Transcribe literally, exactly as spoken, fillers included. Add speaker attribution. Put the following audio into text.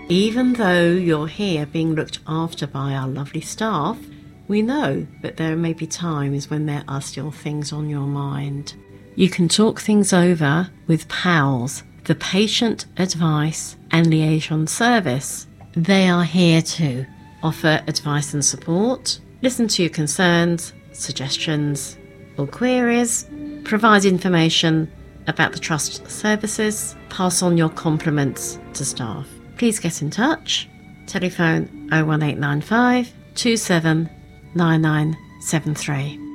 Speaker 1: Even though you're here being looked after by our lovely staff, we know that there may be times when there are still things on your mind. You can talk things over with PALS, the Patient Advice and Liaison Service. They are here to offer advice and support, listen to your concerns, suggestions or queries, provide information about the Trust services, pass on your compliments to staff. Please get in touch. Telephone oh one eight nine five, two seven nine nine seven three.